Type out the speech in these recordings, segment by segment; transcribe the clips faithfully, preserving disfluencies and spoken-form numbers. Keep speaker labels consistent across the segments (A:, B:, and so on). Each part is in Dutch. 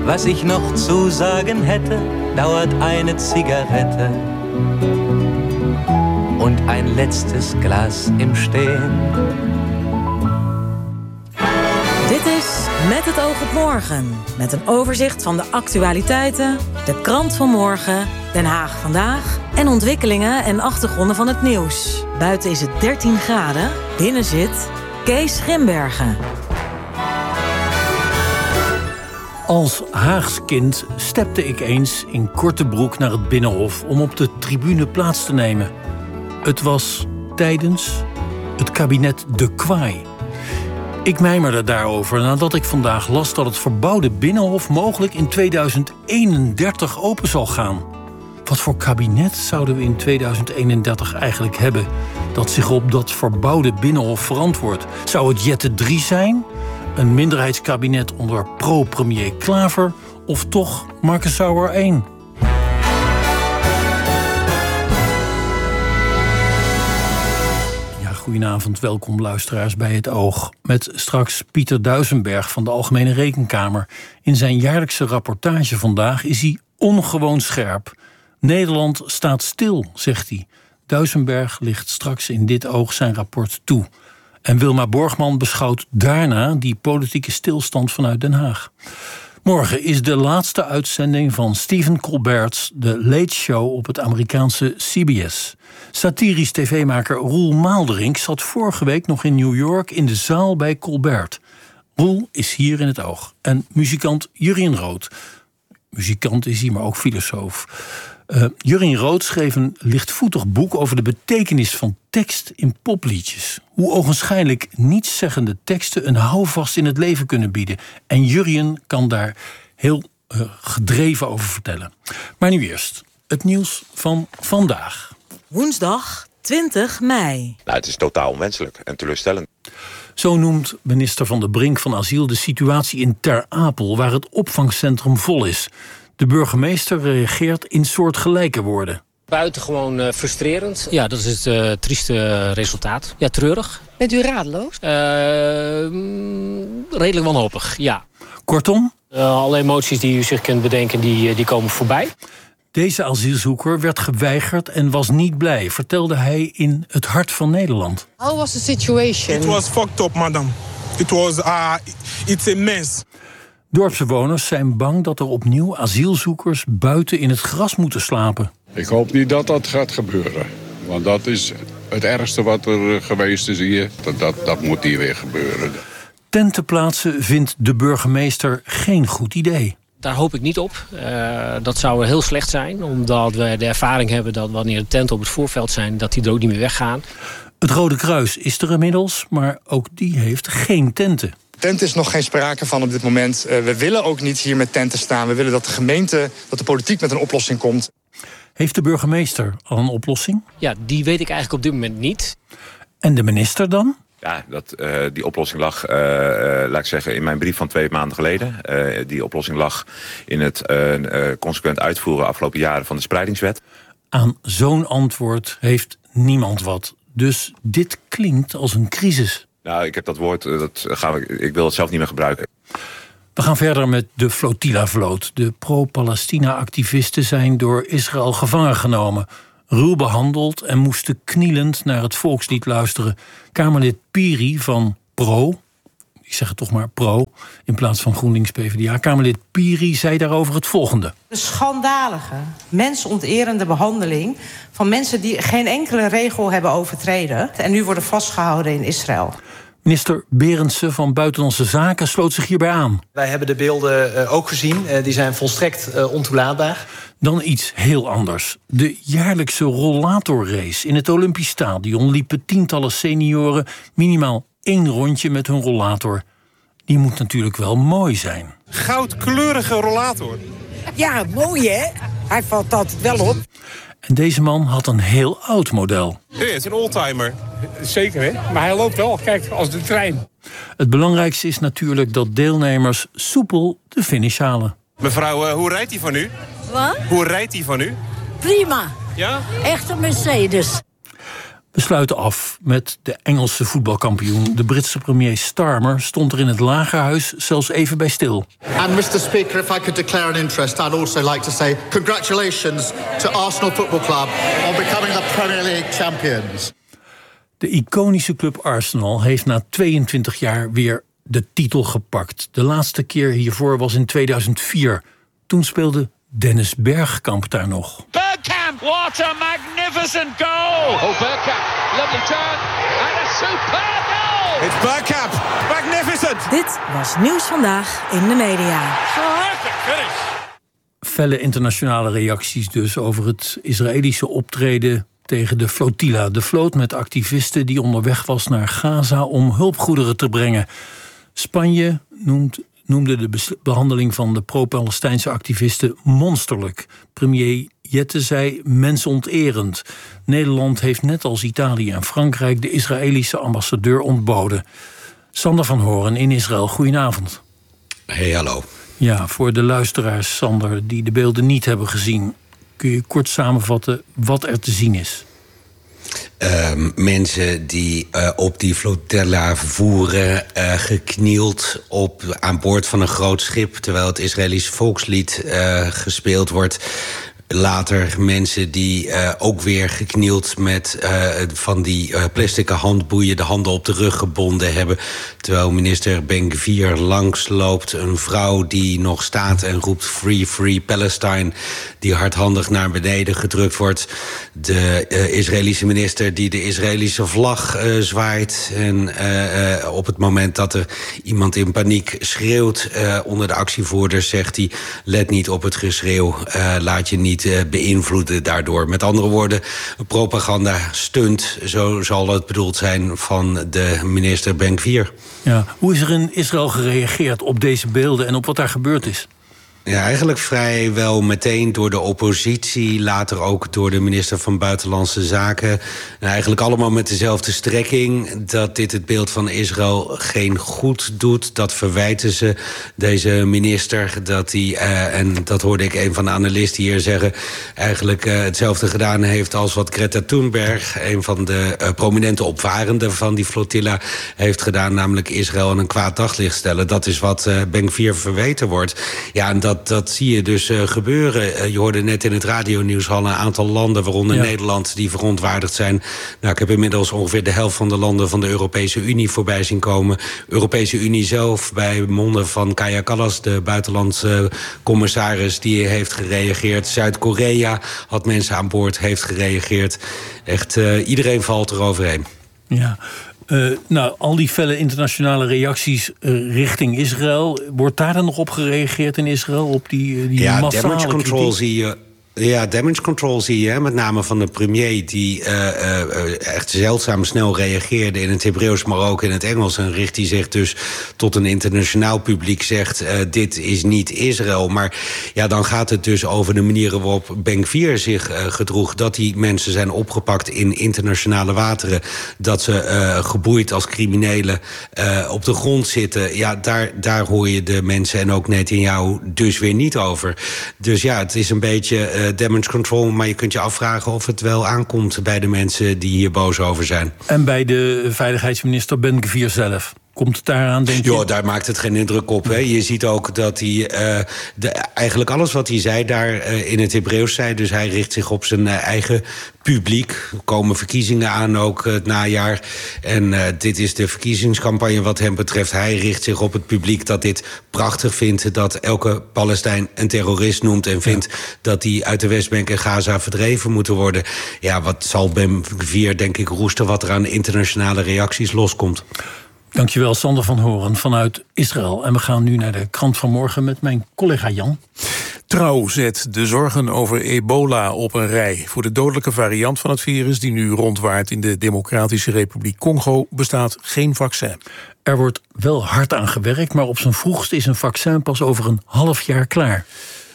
A: Was ich noch zu sagen hätte, dauert eine Zigarette und ein letztes Glas im Stehen.
B: Dit is Met het oog op morgen. Met een overzicht van de actualiteiten, de krant van morgen, Den Haag vandaag en ontwikkelingen en achtergronden van het nieuws. Buiten is het dertien graden, binnen zit Kees Grimbergen.
C: Als Haags kind stepte ik eens in korte broek naar het Binnenhof om op de tribune plaats te nemen. Het was tijdens het kabinet De Kwaai. Ik mijmerde daarover nadat ik vandaag las dat het verbouwde Binnenhof mogelijk in tweeduizend eenendertig open zal gaan. Wat voor kabinet zouden we in tweeduizend eenendertig eigenlijk hebben dat zich op dat verbouwde Binnenhof verantwoordt? Zou het Jette drie zijn? Een minderheidskabinet onder pro-premier Klaver? Of toch Marcus Sauer één? Goedenavond, welkom luisteraars bij Het Oog. Met straks Pieter Duisenberg van de Algemene Rekenkamer. In zijn jaarlijkse rapportage vandaag is hij ongewoon scherp. Nederland staat stil, zegt hij. Duisenberg ligt straks in Dit Oog zijn rapport toe. En Wilma Borgman beschouwt daarna die politieke stilstand vanuit Den Haag. Morgen is de laatste uitzending van Stephen Colbert's The Late Show op het Amerikaanse C B S. Satirisch tv-maker Roel Maalderink zat vorige week nog in New York in de zaal bij Colbert. Roel is hier in Het Oog. En muzikant Jurien Rood. Muzikant is hij, maar ook filosoof. Uh, Jurien Rood schreef een lichtvoetig boek over de betekenis van tekst in popliedjes. Hoe ogenschijnlijk nietszeggende teksten een houvast in het leven kunnen bieden. En Jurien kan daar heel uh, gedreven over vertellen. Maar nu eerst het nieuws van vandaag.
B: Woensdag twintig mei.
D: Nou, het is totaal onwenselijk en teleurstellend.
C: Zo noemt minister Van der Brink van Asiel de situatie in Ter Apel, waar het opvangcentrum vol is. De burgemeester reageert in soortgelijke woorden.
E: Buitengewoon uh, frustrerend. Ja, dat is het uh, trieste resultaat. Ja, treurig.
F: Bent u radeloos?
E: Uh, redelijk wanhopig, ja.
C: Kortom?
E: Uh, alle emoties die u zich kunt bedenken, die, die komen voorbij.
C: Deze asielzoeker werd geweigerd en was niet blij, vertelde hij in Het Hart van Nederland.
F: How was the situation?
G: It was fucked up, madam. It was, uh, it's a mess.
C: Dorpsbewoners zijn bang dat er opnieuw asielzoekers buiten in het gras moeten slapen.
H: Ik hoop niet dat dat gaat gebeuren. Want dat is het ergste wat er geweest is hier. Dat, dat, dat moet hier weer gebeuren.
C: Tenten plaatsen vindt de burgemeester geen goed idee.
E: Daar hoop ik niet op. Uh, dat zou heel slecht zijn. Omdat we de ervaring hebben dat wanneer de tenten op het voorveld zijn, dat die er ook niet meer weggaan.
C: Het Rode Kruis is er inmiddels, maar ook die heeft geen tenten.
I: Tent is nog geen sprake van op dit moment. Uh, we willen ook niet hier met tenten staan. We willen dat de gemeente, dat de politiek met een oplossing komt.
C: Heeft de burgemeester al een oplossing?
E: Ja, die weet ik eigenlijk op dit moment niet.
C: En de minister dan?
D: Ja, dat, uh, die oplossing lag, uh, uh, laat ik zeggen, in mijn brief van twee maanden geleden. Uh, die oplossing lag in het uh, uh, consequent uitvoeren afgelopen jaren van de spreidingswet.
C: Aan zo'n antwoord heeft niemand wat. Dus dit klinkt als een crisis.
D: Nou, ik heb dat woord, dat gaan we, ik wil het zelf niet meer gebruiken.
C: We gaan verder met de Flotilla-vloot. De pro-Palestina-activisten zijn door Israël gevangen genomen, ruw behandeld en moesten knielend naar het volkslied luisteren. Kamerlid Piri van Pro, ik zeg het toch maar Pro, in plaats van GroenLinks P v d A. Kamerlid Piri zei daarover het volgende.
J: De schandalige, mensonterende behandeling van mensen die geen enkele regel hebben overtreden en nu worden vastgehouden in Israël.
C: Minister Berendsen van Buitenlandse Zaken sloot zich hierbij aan.
K: Wij hebben de beelden uh, ook gezien. Uh, die zijn volstrekt uh, ontoelaatbaar.
C: Dan iets heel anders. De jaarlijkse rollatorrace in het Olympisch Stadion liepen tientallen senioren minimaal één rondje met hun rollator. Die moet natuurlijk wel mooi zijn.
G: Goudkleurige rollator.
F: Ja, mooi hè? Hij valt altijd wel op.
C: En deze man had een heel oud model.
G: Nee, het is een oldtimer.
L: Zeker, hè? Maar hij loopt wel, kijk, als de trein.
C: Het belangrijkste is natuurlijk dat deelnemers soepel de finish halen.
G: Mevrouw, uh, hoe rijdt hij van u?
M: Wat?
G: Hoe rijdt hij van u?
M: Prima.
G: Ja?
M: Echte Mercedes.
C: We sluiten af met de Engelse voetbalkampioen. De Britse premier Starmer stond er in het Lagerhuis zelfs even bij stil.
M: And mister Speaker, if I could declare an interest, I'd also like to say congratulations to Arsenal Football Club on becoming the Premier League champions.
C: De iconische club Arsenal heeft na tweeëntwintig jaar weer de titel gepakt. De laatste keer hiervoor was in tweeduizend vier. Toen speelde Dennis Bergkamp daar nog.
N: Bergkamp, what a magnificent goal! Oh, Bergkamp, lovely turn and a superb goal!
G: It's Bergkamp, magnificent!
B: Dit was Nieuws Vandaag in de media.
N: Terrific finish!
C: Felle internationale reacties dus over het Israëlische optreden tegen de flotilla. De vloot met activisten die onderweg was naar Gaza om hulpgoederen te brengen. Spanje noemt, noemde de bes- behandeling van de pro-Palestijnse activisten monsterlijk. Premier Jette zei mensonterend. Nederland heeft net als Italië en Frankrijk de Israëlische ambassadeur ontboden. Sander van Horen in Israël, goedenavond.
O: Hey, hallo.
C: Ja, voor de luisteraars, Sander, die de beelden niet hebben gezien, kun je kort samenvatten wat er te zien is?
O: Uh, mensen die uh, op die flotilla vervoeren, uh, geknield op, aan boord van een groot schip, terwijl het Israëlische volkslied uh, gespeeld wordt. Later mensen die uh, ook weer geknield met uh, van die uh, plastic handboeien de handen op de rug gebonden hebben. Terwijl minister Ben-Gvir langsloopt. Een vrouw die nog staat en roept Free, Free Palestine, die hardhandig naar beneden gedrukt wordt. De uh, Israëlische minister die de Israëlische vlag uh, zwaait. En uh, uh, op het moment dat er iemand in paniek schreeuwt uh, onder de actievoerders, zegt hij: let niet op het geschreeuw, uh, laat je niet beïnvloeden daardoor. Met andere woorden, een propaganda-stunt, zo zal het bedoeld zijn, van de minister Ben-Gvir.
C: Ja, hoe is er in Israël gereageerd op deze beelden en op wat daar gebeurd is?
O: Ja, eigenlijk vrijwel meteen door de oppositie, later ook door de minister van Buitenlandse Zaken. Nou, eigenlijk allemaal met dezelfde strekking, dat dit het beeld van Israël geen goed doet. Dat verwijten ze deze minister, dat hij, uh, en dat hoorde ik een van de analisten hier zeggen, eigenlijk uh, hetzelfde gedaan heeft als wat Greta Thunberg, een van de uh, prominente opvarenden van die flotilla, heeft gedaan, namelijk Israël in een kwaad daglicht stellen. Dat is wat uh, Ben-Gvir verweten wordt. Ja, en dat Dat, dat zie je dus uh, gebeuren. Uh, je hoorde net in het radionieuws al een aantal landen, waaronder ja. Nederland, die verontwaardigd zijn. Nou, ik heb inmiddels ongeveer de helft van de landen van de Europese Unie voorbij zien komen. Europese Unie zelf, bij monden van Kaja Kallas, de buitenlandse commissaris, die heeft gereageerd. Zuid-Korea had mensen aan boord, heeft gereageerd. Echt, uh, iedereen valt er overheen.
C: Ja. Uh, nou, al die felle internationale reacties uh, richting Israël, wordt daar dan nog op gereageerd in Israël? Op die, uh, die
O: ja,
C: massale
O: damage control
C: kritiek?
O: zie je. Ja, damage control zie je, met name van de premier, die uh, uh, echt zeldzaam snel reageerde in het Hebreeuws, maar ook in het Engels. En richt hij zich dus tot een internationaal publiek, zegt uh, dit is niet Israël. Maar ja, dan gaat het dus over de manieren waarop Ben-Gvir zich uh, gedroeg. Dat die mensen zijn opgepakt in internationale wateren. Dat ze uh, geboeid als criminelen uh, op de grond zitten. Ja, daar, daar hoor je de mensen en ook Netanyahu dus weer niet over. Dus ja, het is een beetje Uh, damage control, maar je kunt je afvragen of het wel aankomt bij de mensen die hier boos over zijn.
C: En bij de veiligheidsminister Ben-Gvir zelf? Komt het daaraan, denk je?
O: Jo, daar maakt het geen indruk op. Hè. Je ziet ook dat hij uh, de, eigenlijk alles wat hij zei daar uh, in het Hebreeuws zei. Dus hij richt zich op zijn uh, eigen publiek. Er komen verkiezingen aan ook uh, het najaar. En uh, dit is de verkiezingscampagne wat hem betreft. Hij richt zich op het publiek dat dit prachtig vindt. Dat elke Palestijn een terrorist noemt. En vindt ja. dat die uit de Westbank en Gaza verdreven moeten worden. Ja, wat zal Ben-Gvir, denk ik, roesten wat er aan internationale reacties loskomt.
C: Dankjewel, Sander van Horen vanuit Israël. En we gaan nu naar de krant van morgen met mijn collega Jan.
P: Trouw zet de zorgen over ebola op een rij. Voor de dodelijke variant van het virus die nu rondwaart in de Democratische Republiek Congo bestaat geen vaccin.
C: Er wordt wel hard aan gewerkt, maar op zijn vroegst is een vaccin pas over een half jaar klaar.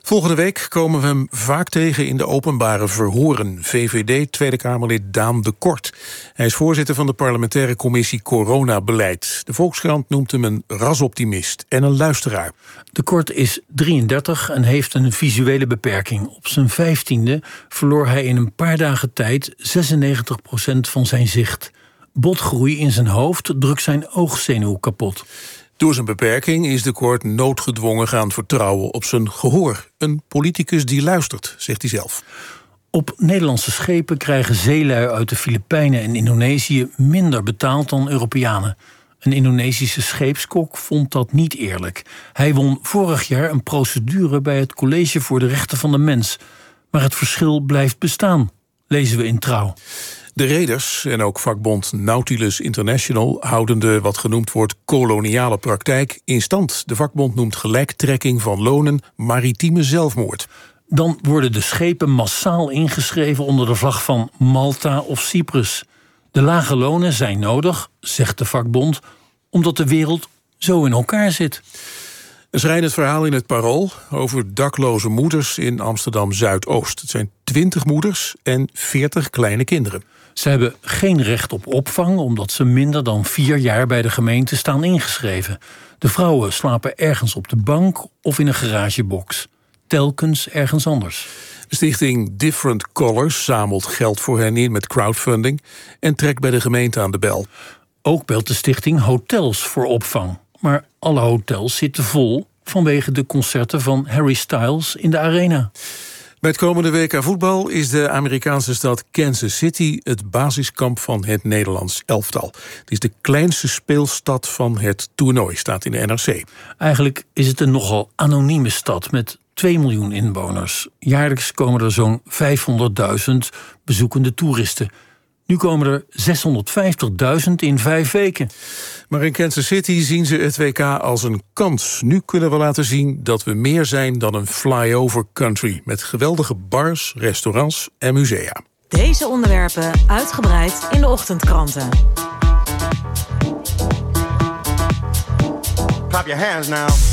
P: Volgende week komen we hem vaak tegen in de openbare verhoren. V V D Tweede Kamerlid Daan de Kort. Hij is voorzitter van de parlementaire commissie Coronabeleid. De Volkskrant noemt hem een rasoptimist en een luisteraar.
C: De Kort is drieëndertig en heeft een visuele beperking. Op zijn vijftiende verloor hij in een paar dagen tijd zesennegentig procent van zijn zicht. Botgroei in zijn hoofd drukt zijn oogzenuw kapot.
P: Door zijn beperking is de Kort noodgedwongen gaan vertrouwen op zijn gehoor. Een politicus die luistert, zegt hij zelf.
C: Op Nederlandse schepen krijgen zeelui uit de Filipijnen en Indonesië minder betaald dan Europeanen. Een Indonesische scheepskok vond dat niet eerlijk. Hij won vorig jaar een procedure bij het College voor de Rechten van de Mens. Maar het verschil blijft bestaan, lezen we in Trouw.
P: De reders en ook vakbond Nautilus International houden de wat genoemd wordt koloniale praktijk in stand. De vakbond noemt gelijktrekking van lonen maritieme zelfmoord.
C: Dan worden de schepen massaal ingeschreven onder de vlag van Malta of Cyprus. De lage lonen zijn nodig, zegt de vakbond, omdat de wereld zo in elkaar zit.
P: Een schrijnend verhaal in het Parool over dakloze moeders in Amsterdam-Zuidoost. Het zijn twintig moeders en veertig kleine kinderen.
C: Ze hebben geen recht op opvang omdat ze minder dan vier jaar bij de gemeente staan ingeschreven. De vrouwen slapen ergens op de bank of in een garagebox. Telkens ergens anders.
P: De stichting Different Colors zamelt geld voor hen in met crowdfunding en trekt bij de gemeente aan de bel.
C: Ook belt de stichting hotels voor opvang. Maar alle hotels zitten vol vanwege de concerten van Harry Styles in de Arena.
P: Bij het komende W K voetbal is de Amerikaanse stad Kansas City het basiskamp van het Nederlands elftal. Het is de kleinste speelstad van het toernooi, staat in de N R C.
C: Eigenlijk is het een nogal anonieme stad met twee miljoen inwoners. Jaarlijks komen er zo'n vijfhonderdduizend bezoekende toeristen. Nu komen er zeshonderdvijftigduizend in vijf weken.
P: Maar in Kansas City zien ze het W K als een kans. Nu kunnen we laten zien dat we meer zijn dan een flyover country. Met geweldige bars, restaurants en musea.
B: Deze onderwerpen uitgebreid in de ochtendkranten.
Q: Clap your hands now.